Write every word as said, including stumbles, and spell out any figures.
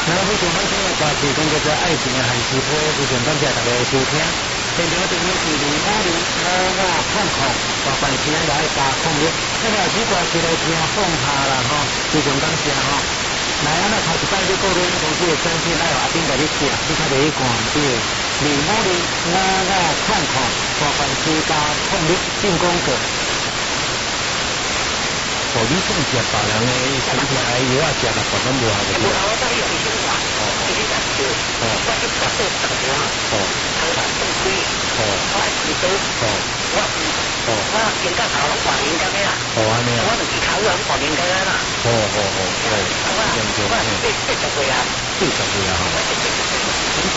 那我想咱今日话题讲叫做爱情的韩式批，非常感谢大家的收听。现在这边是零五零五五空空，麻烦请来加空一。那么如果是来听放下啦吼，非常感谢吼。来啊，那头一摆你个人公司的相片来阿边甲你写，你较着去看这个零五零五五空空，麻烦请加空一进攻者。哦，你算食别人的身体来药啊，食了别人无效的。无效我再用生活，哦，自己家做，哦，我去八十十年，哦，头发正规，哦，我爱开刀，哦，我哦，我应该头拢半年咁样啦，哦安尼啊，我就是头拢半年咁样啦，哦哦哦，哦，我我四四十岁啊，四十岁啊，